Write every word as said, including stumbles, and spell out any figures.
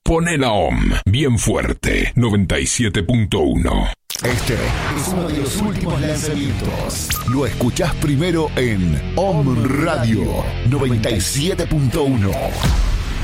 Pone la O M bien fuerte, noventa y siete punto uno. Este es uno de los últimos lanzamientos. Lo escuchás primero en O M Radio noventa y siete punto uno.